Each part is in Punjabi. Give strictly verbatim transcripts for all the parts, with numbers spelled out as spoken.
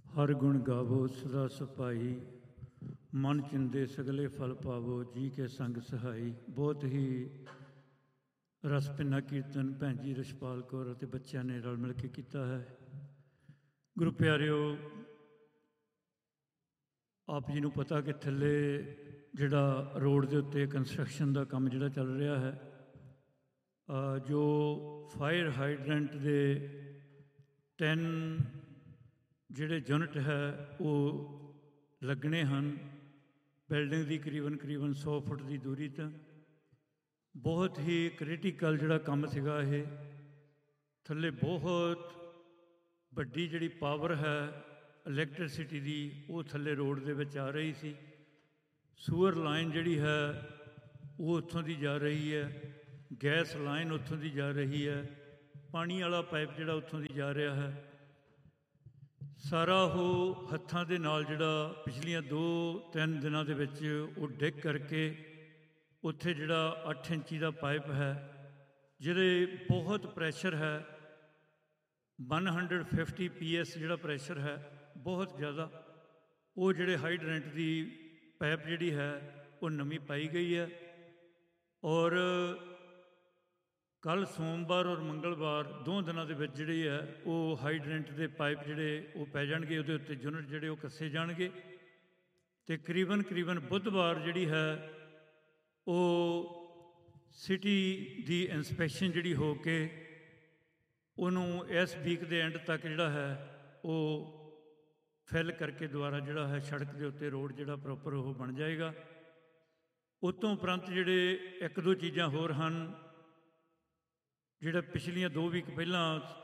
हर गुण गावो सदा सपाई, मन चिंदे सगले फल पावो, जी के संग सहाई। बहुत ही रस पिना कीर्तन भैन जी रछपाल कौर और बच्चों ने रल मिल के किया है। गुरु प्यारिओ, आप जी नूं पता कि थले जिहड़ा रोड के उत्ते कंस्ट्रक्शन का काम जिहड़ा चल रहा है, जो फायर हाइड्रेंट के टेन जिहड़े यूनिट है वो लगने हैं बिल्डिंग की करीबन करीबन सौ फुट की दूरी तक। बहुत ही क्रिटिकल जिहड़ा काम सीगा ये, थले बहुत वड्डी जिहड़ी पावर है इलैक्ट्रिसिटी की वो थले रोड दे विच आ रही सी। सूअर लाइन जिहड़ी है वो उत्थों की जा रही है, गैस लाइन उत्थों की जा रही है, पानी वाला पाइप जिहड़ा उत्थों की जा रहा है। सारा वो हत्थां दे नाल जिहड़ा पिछलियां दो तीन दिनों के विच वो डिग करके उत्थे जिहड़ा अठ इंची का पाइप है जिहदे बहुत प्रैशर है, one hundred fifty P S जिहड़ा प्रैशर है बहुत ज़्यादा, वो जिहड़े हाइड्रेंट की पाइप जिहड़ी है वो नवी पाई गई है। और कल सोमवार और मंगलवार दो दिनों के विच जिहड़ी है वो हाइड्रेंट के पाइप जिहड़े वो पै जाणगे, उहदे उत्ते यूनिट जिहड़े वो कसे जाणगे। ते करीबन करीबन बुधवार जिहड़ी है वो सिटी की इंस्पैक्शन जिहड़ी हो के उन्होंने इस वीक के एंड तक जिहड़ा है वो फिल करके दोबारा जिहड़ा है सड़क के उत्ते रोड जिहड़ा प्रॉपर वो बन जाएगा। उस तो उपरंत जिहड़े एक दो चीज़ां होर हन, जिहड़ा पिछलियां दो वीक पहला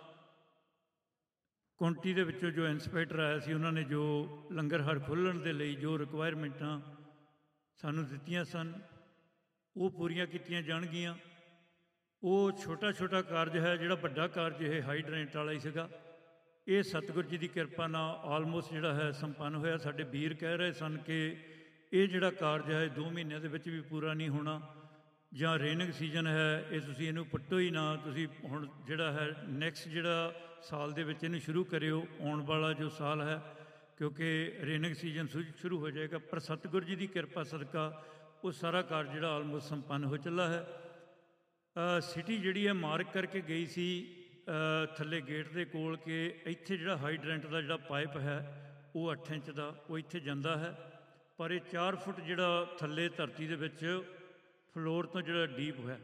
काउंटी दे विचों जो इंस्पैक्टर आया सी, उन्होंने जो लंगर हर खोलण दे लई जो रिक्वायरमेंटां सानू दित्तियां सन वो पूरियां कीतियां जाणगियां। वो छोटा छोटा कारज है, जिहड़ा वड्डा कारज है हाइड्रेंट वाला ही सीगा, ये सतगुर जी की कृपा नाल आलमोस्ट जिहड़ा है संपन्न होया। साडे वीर कह रहे सन कि ये जिहड़ा कारज है दो महीनों के विच भी पूरा नहीं होना, ਜਾਂ ਰੇਨਿੰਗ ਸੀਜ਼ਨ ਹੈ ਇਹ ਤੁਸੀਂ ਇਹਨੂੰ ਪੱਟੋ ਹੀ ਨਾ, ਤੁਸੀਂ ਹੁਣ ਜਿਹੜਾ ਹੈ ਨੈਕਸਟ ਜਿਹੜਾ ਸਾਲ ਦੇ ਵਿੱਚ ਇਹਨੂੰ ਸ਼ੁਰੂ ਕਰਿਓ, ਆਉਣ ਵਾਲਾ ਜੋ ਸਾਲ ਹੈ, ਕਿਉਂਕਿ ਰੇਨਿੰਗ ਸੀਜ਼ਨ ਸ਼ੁਰੂ ਹੋ ਜਾਏਗਾ। ਪਰ ਸਤਿਗੁਰ ਜੀ ਦੀ ਕਿਰਪਾ ਸਦਕਾ ਉਹ ਸਾਰਾ ਕਾਰਜ ਜਿਹੜਾ ਆਲਮੋਸਟ ਸੰਪੰਨ ਹੋ ਚੱਲਾ ਹੈ। ਸਿਟੀ ਜਿਹੜੀ ਹੈ ਮਾਰਕ ਕਰਕੇ ਗਈ ਸੀ ਥੱਲੇ ਗੇਟ ਦੇ ਕੋਲ ਕਿ ਇੱਥੇ ਜਿਹੜਾ ਹਾਈਡਰੈਂਟ ਦਾ ਜਿਹੜਾ ਪਾਈਪ ਹੈ ਉਹ ਅੱਠ ਇੰਚ ਦਾ ਉਹ ਇੱਥੇ ਜਾਂਦਾ ਹੈ, ਪਰ ਇਹ ਚਾਰ ਫੁੱਟ ਜਿਹੜਾ ਥੱਲੇ ਧਰਤੀ ਦੇ ਵਿੱਚ ਫਲੋਰ ਤੋਂ ਜਿਹੜਾ ਡੀਪ ਹੈ।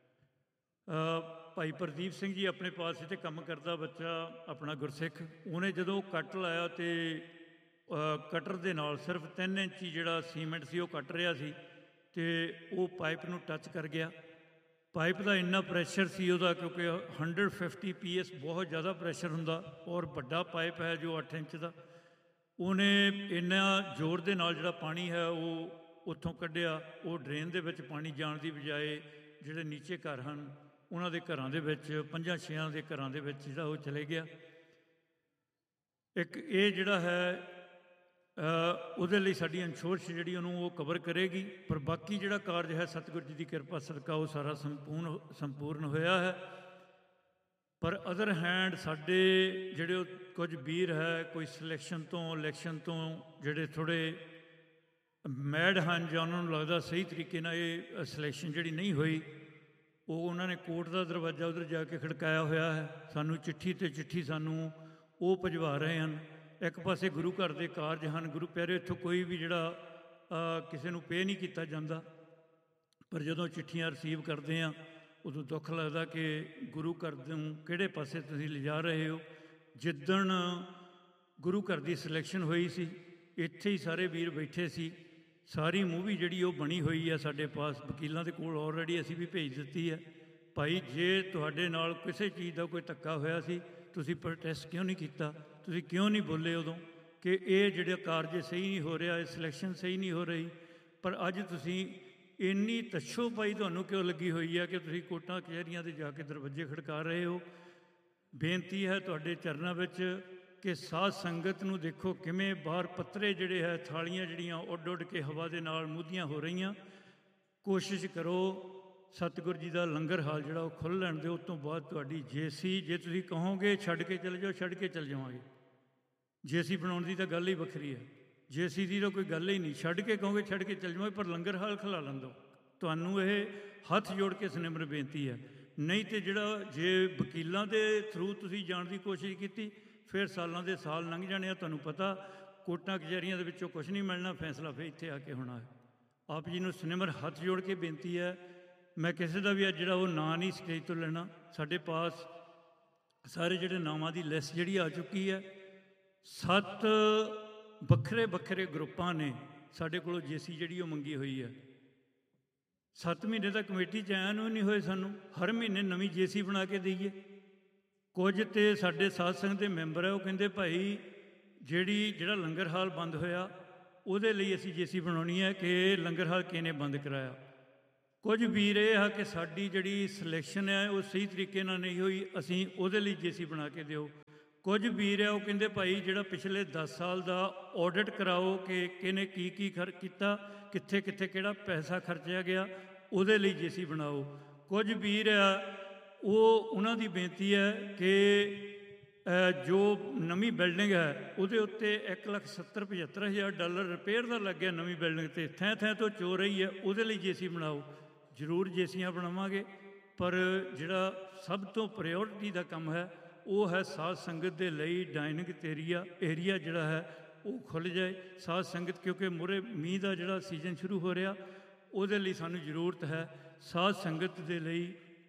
ਭਾਈ ਪ੍ਰਦੀਪ ਸਿੰਘ ਜੀ ਆਪਣੇ ਪਾਸ ਇੱਥੇ ਕੰਮ ਕਰਦਾ ਬੱਚਾ ਆਪਣਾ ਗੁਰਸਿੱਖ, ਉਹਨੇ ਜਦੋਂ ਕੱਟ ਲਾਇਆ ਤੇ ਕਟਰ ਦੇ ਨਾਲ ਸਿਰਫ ਤਿੰਨ ਇੰਚੀ ਜਿਹੜਾ ਸੀਮੈਂਟ ਸੀ ਉਹ ਕੱਟ ਰਿਹਾ ਸੀ ਤੇ ਉਹ ਪਾਈਪ ਨੂੰ ਟੱਚ ਕਰ ਗਿਆ। ਪਾਈਪ ਦਾ ਇੰਨਾ ਪ੍ਰੈਸ਼ਰ ਸੀ ਉਹਦਾ, ਕਿਉਂਕਿ ਹੰਡਰਡ ਫਿਫਟੀ ਪੀ ਐਸ ਬਹੁਤ ਜ਼ਿਆਦਾ ਪ੍ਰੈਸ਼ਰ ਹੁੰਦਾ ਔਰ ਵੱਡਾ ਪਾਈਪ ਹੈ ਜੋ ਅੱਠ ਇੰਚ ਦਾ, ਉਹਨੇ ਇੰਨਾ ਜ਼ੋਰ ਦੇ ਨਾਲ ਜਿਹੜਾ ਪਾਣੀ ਹੈ ਉਹ ਉੱਥੋਂ ਕੱਢਿਆ। ਉਹ ਡਰੇਨ ਦੇ ਵਿੱਚ ਪਾਣੀ ਜਾਣ ਦੀ ਬਜਾਏ ਜਿਹੜੇ ਨੀਚੇ ਘਰ ਹਨ ਉਹਨਾਂ ਦੇ ਘਰਾਂ ਦੇ ਵਿੱਚ, ਪੰਜਾਂ ਛੇਆਂ ਦੇ ਘਰਾਂ ਦੇ ਵਿੱਚ ਜਿਹੜਾ ਉਹ ਚਲੇ ਗਿਆ। ਇੱਕ ਇਹ ਜਿਹੜਾ ਹੈ ਉਹਦੇ ਲਈ ਸਾਡੀ ਇੰਸ਼ੋਰੈਂਸ ਜਿਹੜੀ ਉਹਨੂੰ ਉਹ ਕਵਰ ਕਰੇਗੀ, ਪਰ ਬਾਕੀ ਜਿਹੜਾ ਕਾਰਜ ਹੈ ਸਤਿਗੁਰ ਜੀ ਦੀ ਕਿਰਪਾ ਸਦਕਾ ਉਹ ਸਾਰਾ ਸੰਪੂਰਨ ਸੰਪੂਰਨ ਹੋਇਆ ਹੈ। ਪਰ ਅਦਰ ਹੈਂਡ ਸਾਡੇ ਜਿਹੜੇ ਉਹ ਕੁਝ ਵੀਰ ਹੈ ਕੋਈ ਸਿਲੈਕਸ਼ਨ ਤੋਂ ਇਲੈਕਸ਼ਨ ਤੋਂ ਜਿਹੜੇ ਥੋੜ੍ਹੇ ਮੈਡ ਹਨ ਜਾਂ ਉਹਨਾਂ ਨੂੰ ਲੱਗਦਾ ਸਹੀ ਤਰੀਕੇ ਨਾਲ ਇਹ ਸਿਲੈਕਸ਼ਨ ਜਿਹੜੀ ਨਹੀਂ ਹੋਈ, ਉਹ ਉਹਨਾਂ ਨੇ ਕੋਰਟ ਦਾ ਦਰਵਾਜ਼ਾ ਉੱਧਰ ਜਾ ਕੇ ਖੜਕਾਇਆ ਹੋਇਆ ਹੈ। ਸਾਨੂੰ ਚਿੱਠੀ 'ਤੇ ਚਿੱਠੀ ਸਾਨੂੰ ਉਹ ਭਜਵਾ ਰਹੇ ਹਨ। ਇੱਕ ਪਾਸੇ ਗੁਰੂ ਘਰ ਦੇ ਕਾਰਜ ਹਨ, ਗੁਰੂ ਪਿਆਰੇ ਇੱਥੋਂ ਕੋਈ ਵੀ ਜਿਹੜਾ ਕਿਸੇ ਨੂੰ ਪੇ ਨਹੀਂ ਕੀਤਾ ਜਾਂਦਾ, ਪਰ ਜਦੋਂ ਚਿੱਠੀਆਂ ਰਿਸੀਵ ਕਰਦੇ ਹਾਂ ਉਦੋਂ ਦੁੱਖ ਲੱਗਦਾ ਕਿ ਗੁਰੂ ਘਰ ਨੂੰ ਕਿਹੜੇ ਪਾਸੇ ਤੁਸੀਂ ਲਿਜਾ ਰਹੇ ਹੋ। ਜਿੱਦਣ ਗੁਰੂ ਘਰ ਦੀ ਸਿਲੈਕਸ਼ਨ ਹੋਈ ਸੀ ਇੱਥੇ ਹੀ ਸਾਰੇ ਵੀਰ ਬੈਠੇ ਸੀ, ਸਾਰੀ ਮੂਵੀ ਜਿਹੜੀ ਉਹ ਬਣੀ ਹੋਈ ਹੈ ਸਾਡੇ ਪਾਸ, ਵਕੀਲਾਂ ਦੇ ਕੋਲ ਆਲਰੇਡੀ ਅਸੀਂ ਵੀ ਭੇਜ ਦਿੱਤੀ ਹੈ। ਭਾਈ ਜੇ ਤੁਹਾਡੇ ਨਾਲ ਕਿਸੇ ਚੀਜ਼ ਦਾ ਕੋਈ ਧੱਕਾ ਹੋਇਆ ਸੀ ਤੁਸੀਂ ਪ੍ਰੋਟੈਸਟ ਕਿਉਂ ਨਹੀਂ ਕੀਤਾ, ਤੁਸੀਂ ਕਿਉਂ ਨਹੀਂ ਬੋਲੇ ਉਦੋਂ ਕਿ ਇਹ ਜਿਹੜਾ ਕਾਰਜ ਸਹੀ ਨਹੀਂ ਹੋ ਰਿਹਾ, ਇਹ ਸਿਲੈਕਸ਼ਨ ਸਹੀ ਨਹੀਂ ਹੋ ਰਹੀ। ਪਰ ਅੱਜ ਤੁਸੀਂ ਇੰਨੀ ਤਸ਼ੋ ਪਾਈ ਤੁਹਾਨੂੰ ਕਿਉਂ ਲੱਗੀ ਹੋਈ ਹੈ ਕਿ ਤੁਸੀਂ ਕੋਰਟਾਂ ਕਚਹਿਰੀਆਂ 'ਤੇ ਜਾ ਕੇ ਦਰਵਾਜ਼ੇ ਖੜਕਾ ਰਹੇ ਹੋ। ਬੇਨਤੀ ਹੈ ਤੁਹਾਡੇ ਚਰਨਾਂ ਵਿੱਚ ਕਿ ਸਾਧ ਸੰਗਤ ਨੂੰ ਦੇਖੋ ਕਿਵੇਂ ਬਾਹਰ ਪੱਤਰੇ ਜਿਹੜੇ ਹੈ ਥਾਲੀਆਂ ਜਿਹੜੀਆਂ ਉੱਡ ਉੱਡ ਕੇ ਹਵਾ ਦੇ ਨਾਲ ਮੁੱਧੀਆਂ ਹੋ ਰਹੀਆਂ। ਕੋਸ਼ਿਸ਼ ਕਰੋ ਸਤਿਗੁਰ ਜੀ ਦਾ ਲੰਗਰ ਹਾਲ ਜਿਹੜਾ ਉਹ ਖੁੱਲ੍ਹ ਲੈਣ ਦਿਓ। ਉਸ ਤੋਂ ਬਾਅਦ ਤੁਹਾਡੀ ਜੇ ਸੀ ਜੇ ਤੁਸੀਂ ਕਹੋਗੇ ਛੱਡ ਕੇ ਚਲੇ ਜਾਓ, ਛੱਡ ਕੇ ਚਲੇ ਜਾਵਾਂਗੇ। ਜੇਸੀ ਬਣਾਉਣ ਦੀ ਤਾਂ ਗੱਲ ਹੀ ਵੱਖਰੀ ਹੈ। ਜੇਸੀ ਦੀ ਤਾਂ ਕੋਈ ਗੱਲ ਹੀ ਨਹੀਂ, ਛੱਡ ਕੇ ਕਹੋਗੇ ਛੱਡ ਕੇ ਚੱਲ ਜਾਓ, ਪਰ ਲੰਗਰ ਹਾਲ ਖਿਲਾ ਲੈਣ ਦਿਓ। ਤੁਹਾਨੂੰ ਇਹ ਹੱਥ ਜੋੜ ਕੇ ਸਨਿਮਰ ਬੇਨਤੀ ਹੈ। ਨਹੀਂ ਤਾਂ ਜਿਹੜਾ ਜੇ ਵਕੀਲਾਂ ਦੇ ਥਰੂ ਤੁਸੀਂ ਜਾਣ ਦੀ ਕੋਸ਼ਿਸ਼ ਕੀਤੀ, ਫਿਰ ਸਾਲਾਂ ਦੇ ਸਾਲ ਲੰਘ ਜਾਣੇ ਆ। ਤੁਹਾਨੂੰ ਪਤਾ ਕੋਰਟਾਂ ਕਚਹਿਰੀਆਂ ਦੇ ਵਿੱਚੋਂ ਕੁਛ ਨਹੀਂ ਮਿਲਣਾ, ਫੈਸਲਾ ਫਿਰ ਇੱਥੇ ਆ ਕੇ ਹੋਣਾ ਹੈ। ਆਪ ਜੀ ਨੂੰ ਸਨਿਮਰ ਹੱਥ ਜੋੜ ਕੇ ਬੇਨਤੀ ਹੈ, ਮੈਂ ਕਿਸੇ ਦਾ ਵੀ ਅੱਜ ਜਿਹੜਾ ਉਹ ਨਾਂ ਨਹੀਂ ਸਟੇਜ ਤੋਂ ਲੈਣਾ। ਸਾਡੇ ਪਾਸ ਸਾਰੇ ਜਿਹੜੇ ਨਾਵਾਂ ਦੀ ਲਿਸਟ ਜਿਹੜੀ ਆ ਚੁੱਕੀ ਹੈ। ਸੱਤ ਵੱਖਰੇ ਵੱਖਰੇ ਗਰੁੱਪਾਂ ਨੇ ਸਾਡੇ ਕੋਲੋਂ ਜੇਸੀ ਜਿਹੜੀ ਉਹ ਮੰਗੀ ਹੋਈ ਹੈ। ਸੱਤ ਮਹੀਨੇ ਤਾਂ ਕਮੇਟੀ 'ਚ ਆਇਆ ਨੂੰ ਨਹੀਂ ਹੋਏ, ਸਾਨੂੰ ਹਰ ਮਹੀਨੇ ਨਵੀਂ ਜੇਸੀ ਬਣਾ ਕੇ ਦੇਈਏ। ਕੁਝ ਤੇ ਸਾਡੇ ਸਾਧ ਸੰਗਤ ਦੇ ਮੈਂਬਰ ਹੈ, ਉਹ ਕਹਿੰਦੇ ਭਾਈ ਜਿਹੜੀ ਜਿਹੜਾ ਲੰਗਰ ਹਾਲ ਬੰਦ ਹੋਇਆ ਉਹਦੇ ਲਈ ਅਸੀਂ ਜੇਸੀ ਬਣਾਉਣੀ ਹੈ ਕਿ ਲੰਗਰ ਹਾਲ ਕਿਹਨੇ ਬੰਦ ਕਰਾਇਆ। ਕੁਝ ਵੀਰ ਇਹ ਆ ਕਿ ਸਾਡੀ ਜਿਹੜੀ ਸਿਲੈਕਸ਼ਨ ਹੈ ਉਹ ਸਹੀ ਤਰੀਕੇ ਨਾਲ ਨਹੀਂ ਹੋਈ, ਅਸੀਂ ਉਹਦੇ ਲਈ ਜੇਸੀ ਬਣਾ ਕੇ ਦਿਓ। ਕੁਝ ਵੀਰ ਆ ਉਹ ਕਹਿੰਦੇ ਭਾਈ ਜਿਹੜਾ ਪਿਛਲੇ ਦਸ ਸਾਲ ਦਾ ਆਡਿਟ ਕਰਾਓ ਕਿ ਕਿਹਨੇ ਕੀ ਕੀ ਖਰ ਕੀਤਾ, ਕਿੱਥੇ ਕਿੱਥੇ ਕਿਹੜਾ ਪੈਸਾ ਖਰਚਿਆ ਗਿਆ, ਉਹਦੇ ਲਈ ਜੇਸੀ ਬਣਾਓ। ਕੁਝ ਵੀਰ ਆ ਉਹ ਉਹਨਾਂ ਦੀ ਬੇਨਤੀ ਹੈ ਕਿ ਜੋ ਨਵੀਂ ਬਿਲਡਿੰਗ ਹੈ ਉਹਦੇ ਉੱਤੇ ਇੱਕ ਲੱਖ ਸੱਤਰ ਪਝੱਤਰ ਹਜ਼ਾਰ ਡਾਲਰ ਰਿਪੇਅਰ ਦਾ ਲੱਗਿਆ ਨਵੀਂ ਬਿਲਡਿੰਗ 'ਤੇ, ਥੈਂ ਥੈਂ ਤੋਂ ਚੋ ਰਹੀ ਹੈ, ਉਹਦੇ ਲਈ ਜੇਸੀ ਬਣਾਓ। ਜ਼ਰੂਰ ਜੇਸੀਆਂ ਬਣਾਵਾਂਗੇ, ਪਰ ਜਿਹੜਾ ਸਭ ਤੋਂ ਪ੍ਰਾਇਓਰਟੀ ਦਾ ਕੰਮ ਹੈ ਉਹ ਹੈ ਸਾਧ ਸੰਗਤ ਦੇ ਲਈ ਡਾਇਨਿੰਗ ਏਰੀਆ ਏਰੀਆ ਜਿਹੜਾ ਹੈ ਉਹ ਖੁੱਲ੍ਹ ਜਾਏ। ਸਾਧ ਸੰਗਤ ਕਿਉਂਕਿ ਮੂਹਰੇ ਮੀਂਹ ਦਾ ਜਿਹੜਾ ਸੀਜ਼ਨ ਸ਼ੁਰੂ ਹੋ ਰਿਹਾ, ਉਹਦੇ ਲਈ ਸਾਨੂੰ ਜ਼ਰੂਰਤ ਹੈ ਸਾਧ ਸੰਗਤ ਦੇ ਲਈ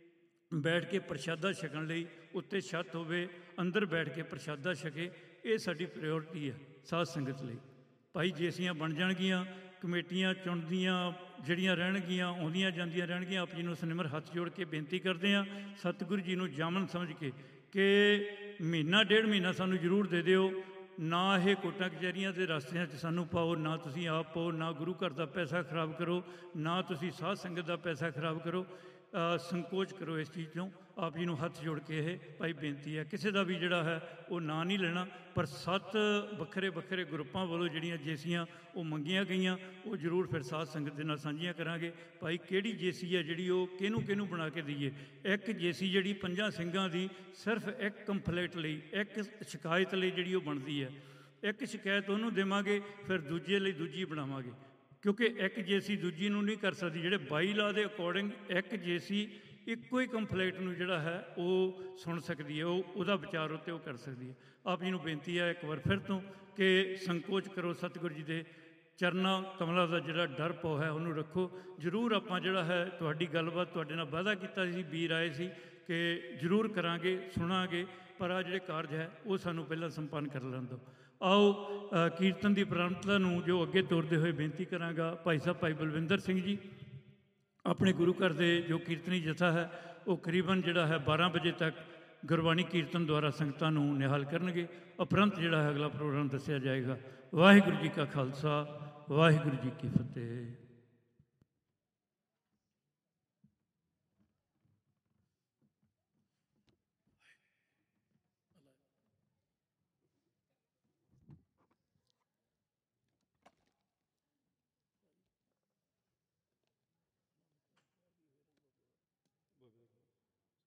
ਬੈਠ ਕੇ ਪ੍ਰਸ਼ਾਦਾ ਛਕਣ ਲਈ ਉੱਤੇ ਛੱਤ ਹੋਵੇ, ਅੰਦਰ ਬੈਠ ਕੇ ਪ੍ਰਸ਼ਾਦਾ ਛਕੇ। ਇਹ ਸਾਡੀ ਪ੍ਰਾਇਓਰਟੀ ਹੈ ਸਾਧ ਸੰਗਤ ਲਈ। ਭਾਈ ਜੇਸੀਆਂ ਬਣ ਜਾਣਗੀਆਂ, ਕਮੇਟੀਆਂ ਚੁਣਦੀਆਂ ਜਿਹੜੀਆਂ ਰਹਿਣਗੀਆਂ, ਆਉਂਦੀਆਂ ਜਾਂਦੀਆਂ ਰਹਿਣਗੀਆਂ। ਆਪ ਜੀ ਨੂੰ ਸਨਿਮਰ ਹੱਥ ਜੋੜ ਕੇ ਬੇਨਤੀ ਕਰਦੇ ਹਾਂ, ਸਤਿਗੁਰੂ ਜੀ ਨੂੰ ਜਾਮਨ ਸਮਝ ਕੇ ਕਿ ਮਹੀਨਾ ਡੇਢ ਮਹੀਨਾ ਸਾਨੂੰ ਜ਼ਰੂਰ ਦੇ ਦਿਓ। ਨਾ ਇਹ ਕੋਟਾਂ ਕਚਹਿਰੀਆਂ ਦੇ ਰਸਤਿਆਂ 'ਚ ਸਾਨੂੰ ਪਾਓ, ਨਾ ਤੁਸੀਂ ਆਪ ਪਾਓ, ਨਾ ਗੁਰੂ ਘਰ ਦਾ ਪੈਸਾ ਖਰਾਬ ਕਰੋ, ਨਾ ਤੁਸੀਂ ਸਾਧ ਸੰਗਤ ਦਾ ਪੈਸਾ ਖਰਾਬ ਕਰੋ। ਸੰਕੋਚ ਕਰੋ ਇਸ ਚੀਜ਼ ਤੋਂ। ਆਪ ਜੀ ਨੂੰ ਹੱਥ ਜੋੜ ਕੇ ਇਹ ਭਾਈ ਬੇਨਤੀ ਹੈ। ਕਿਸੇ ਦਾ ਵੀ ਜਿਹੜਾ ਹੈ ਉਹ ਨਾਂ ਨਹੀਂ ਲੈਣਾ, ਪਰ ਸੱਤ ਵੱਖਰੇ ਵੱਖਰੇ ਗਰੁੱਪਾਂ ਵੱਲੋਂ ਜਿਹੜੀਆਂ ਜੇਸੀਆਂ ਉਹ ਮੰਗੀਆਂ ਗਈਆਂ, ਉਹ ਜ਼ਰੂਰ ਫਿਰ ਸਾਧ ਸੰਗਤ ਦੇ ਨਾਲ ਸਾਂਝੀਆਂ ਕਰਾਂਗੇ। ਭਾਈ ਕਿਹੜੀ ਜੇਸੀ ਹੈ ਜਿਹੜੀ ਉਹ ਕਿਹਨੂੰ ਕਿਹਨੂੰ ਬਣਾ ਕੇ ਦਈਏ। ਇੱਕ ਜੇਸੀ ਜਿਹੜੀ ਪੰਜਾਂ ਸਿੰਘਾਂ ਦੀ ਸਿਰਫ ਇੱਕ ਕੰਪਲੇਂਟ ਲਈ, ਇੱਕ ਸ਼ਿਕਾਇਤ ਲਈ ਜਿਹੜੀ ਉਹ ਬਣਦੀ ਹੈ, ਇੱਕ ਸ਼ਿਕਾਇਤ ਉਹਨੂੰ ਦੇਵਾਂਗੇ, ਫਿਰ ਦੂਜੇ ਲਈ ਦੂਜੀ ਬਣਾਵਾਂਗੇ, ਕਿਉਂਕਿ ਇੱਕ ਜੇਸੀ ਦੂਜੀ ਨੂੰ ਨਹੀਂ ਕਰ ਸਕਦੀ। ਜਿਹੜੇ ਬਾਈ ਲਾ ਦੇ ਅਕੋਰਡਿੰਗ ਇੱਕ ਜੇਸੀ ਇੱਕੋ ਹੀ ਕੰਪਲੇਂਟ ਨੂੰ ਜਿਹੜਾ ਹੈ ਉਹ ਸੁਣ ਸਕਦੀ ਹੈ, ਉਹ ਉਹਦਾ ਵਿਚਾਰ ਉੱਤੇ ਉਹ ਕਰ ਸਕਦੀ ਹੈ। ਆਪ ਜੀ ਨੂੰ ਬੇਨਤੀ ਹੈ ਇੱਕ ਵਾਰ ਫਿਰ ਤੋਂ ਕਿ ਸੰਕੋਚ ਕਰੋ, ਸਤਿਗੁਰੂ ਜੀ ਦੇ ਚਰਨਾਂ ਕਮਲਾਂ ਦਾ ਜਿਹੜਾ ਡਰ ਪੋ ਹੈ ਉਹਨੂੰ ਰੱਖੋ। ਜ਼ਰੂਰ ਆਪਾਂ ਜਿਹੜਾ ਹੈ ਤੁਹਾਡੀ ਗੱਲਬਾਤ ਤੁਹਾਡੇ ਨਾਲ ਵਾਅਦਾ ਕੀਤਾ ਸੀ, ਵੀਰ ਆਏ ਸੀ ਕਿ ਜ਼ਰੂਰ ਕਰਾਂਗੇ, ਸੁਣਾਂਗੇ, ਪਰ ਆ ਜਿਹੜੇ ਕਾਰਜ ਹੈ ਉਹ ਸਾਨੂੰ ਪਹਿਲਾਂ ਸੰਪੰਨ ਕਰ ਲੈਣ ਦਿਓ। ਆਓ ਕੀਰਤਨ ਦੀ ਪ੍ਰੰਪਰਾ ਨੂੰ ਜੋ ਅੱਗੇ ਤੋਰਦੇ ਹੋਏ ਬੇਨਤੀ ਕਰਾਂਗਾ, ਭਾਈ ਸਾਹਿਬ ਭਾਈ ਬਲਵਿੰਦਰ ਸਿੰਘ ਜੀ ਆਪਣੇ ਗੁਰੂ ਘਰ ਦੇ ਜੋ ਕੀਰਤਨੀ ਜਥਾ ਹੈ ਉਹ ਕਰੀਬਨ ਜਿਹੜਾ ਹੈ ਬਾਰ੍ਹਾਂ ਵਜੇ ਤੱਕ ਗੁਰਬਾਣੀ ਕੀਰਤਨ ਦੁਆਰਾ ਸੰਗਤਾਂ ਨੂੰ ਨਿਹਾਲ ਕਰਨਗੇ। ਉਪਰੰਤ ਜਿਹੜਾ ਹੈ ਅਗਲਾ ਪ੍ਰੋਗਰਾਮ ਦੱਸਿਆ ਜਾਏਗਾ। ਵਾਹਿਗੁਰੂ ਜੀ ਕਾ ਖਾਲਸਾ, ਵਾਹਿਗੁਰੂ ਜੀ ਕੀ ਫਤਿਹ।